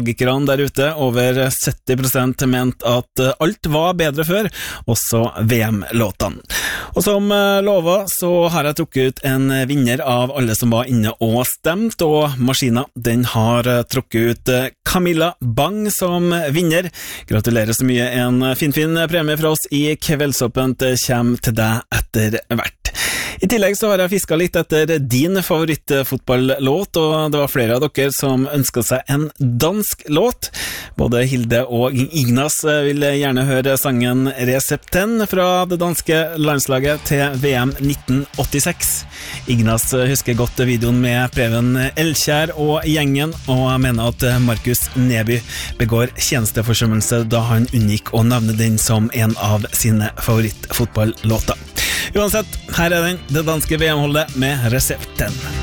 nostalgikerne der ute. Over 70% mente at alt var bedre før, også VM-låtene. Og som lovet så har jeg trukket ut en vinner av alle som var inne og stemt, og maskina, den har trukket ut Camilla Bang som vinner. Gratulerer så mye, en fin premie fra oss i Kveldsåpent kommer til deg etter hvert. I tillegg så har jeg fisket litt etter din favorittfotballåt, og det var flere av dere som ønsket seg en dansk låt. Både Hilde og Ignas vil gjerne høre sangen Recepten fra det danske landslaget til VM 1986. Ignas husker godt videoen med Preben Elkjær og gjengen, og mener at Markus Neby begår tjenesteforsømmelse da han unngikk å nevne den som en av sine favorittfotballåter. Uansett, her er den, det danske VM-holdet med Recepten.